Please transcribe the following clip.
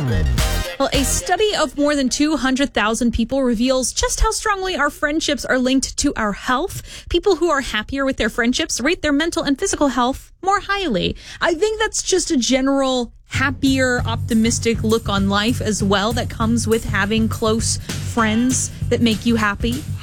Well, a study of more than 200,000 people reveals just how strongly our friendships are linked to our health. People who are happier with their friendships rate their mental and physical health more highly. I think that's just a general happier, optimistic look on life as well that comes with having close friends that make you happy.